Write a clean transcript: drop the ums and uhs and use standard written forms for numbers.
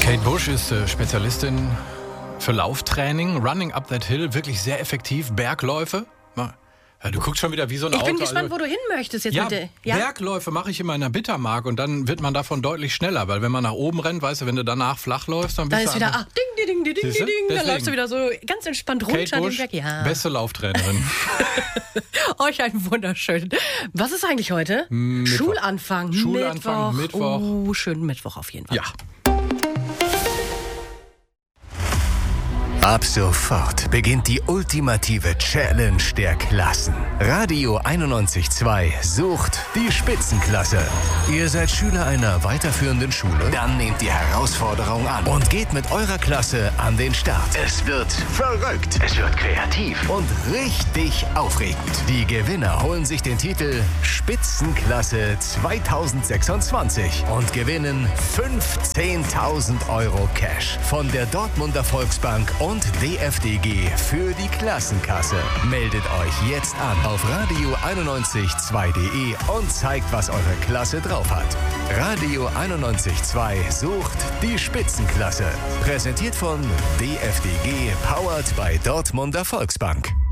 Kate Bush ist Spezialistin für Lauftraining. Running up that hill, wirklich sehr effektiv. Bergläufe. Ja, du guckst schon wieder wie so ein Auto. Ich bin gespannt, wo du hin möchtest jetzt bitte. Ja, Bergläufe mache ich immer in der Bittermark und dann wird man davon deutlich schneller, weil wenn man nach oben rennt, weißt du, wenn du danach flach läufst, dann bist da ist wieder, ding, ding, ding, ding, dann läufst du wieder so ganz entspannt runter Kate Bush, den Berg. Ja. Beste Lauftrainerin. Euch ein wunderschön. Was ist eigentlich heute? Mittwoch. Schulanfang. Mittwoch. Oh, schönen Mittwoch auf jeden Fall. Ja. Ab sofort beginnt die ultimative Challenge der Klassen. Radio 91.2 sucht die Spitzenklasse. Ihr seid Schüler einer weiterführenden Schule? Dann nehmt die Herausforderung an und geht mit eurer Klasse an den Start. Es wird verrückt, es wird kreativ und richtig aufregend. Die Gewinner holen sich den Titel Spitzenklasse 2026 und gewinnen 15.000 € Cash von der Dortmunder Volksbank und DFDG für die Klassenkasse. Meldet euch jetzt an auf radio912.de und zeigt, was eure Klasse drauf hat. Radio 91.2 sucht die Spitzenklasse. Präsentiert von DFDG, powered by Dortmunder Volksbank.